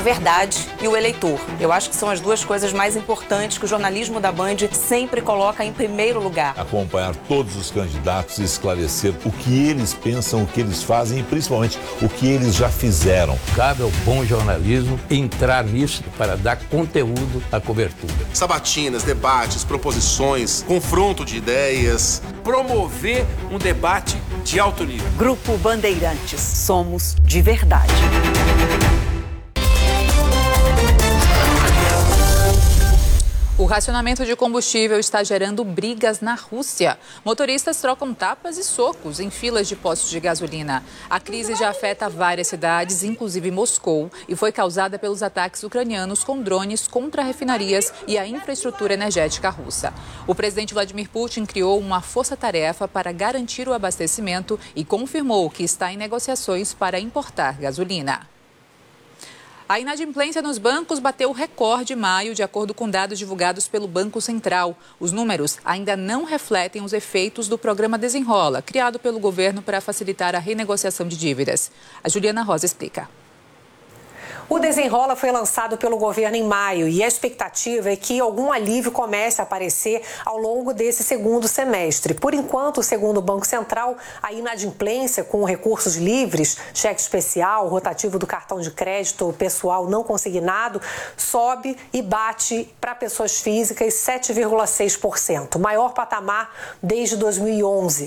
verdade e o eleitor. Eu acho que são as duas coisas mais importantes que o jornalismo da Band sempre coloca em primeiro lugar. Acompanhar todos os candidatos e esclarecer o que eles pensam, o que eles fazem e principalmente o que eles já fizeram. Cabe ao bom jornalismo entrar nisso para dar conteúdo à cobertura. Sabatinas, debates, proposições, confronto de ideias. Promover um debate de alto nível. Grupo Bandeirantes. Somos de verdade. O racionamento de combustível está gerando brigas na Rússia. Motoristas trocam tapas e socos em filas de postos de gasolina. A crise já afeta várias cidades, inclusive Moscou, e foi causada pelos ataques ucranianos com drones contra refinarias e a infraestrutura energética russa. O presidente Vladimir Putin criou uma força-tarefa para garantir o abastecimento e confirmou que está em negociações para importar gasolina. A inadimplência nos bancos bateu recorde em maio, de acordo com dados divulgados pelo Banco Central. Os números ainda não refletem os efeitos do programa Desenrola, criado pelo governo para facilitar a renegociação de dívidas. A Juliana Rosa explica. O Desenrola foi lançado pelo governo em maio e a expectativa é que algum alívio comece a aparecer ao longo desse segundo semestre. Por enquanto, segundo o Banco Central, a inadimplência com recursos livres, cheque especial, rotativo do cartão de crédito pessoal não consignado, sobe e bate para pessoas físicas 7,6%, maior patamar desde 2011.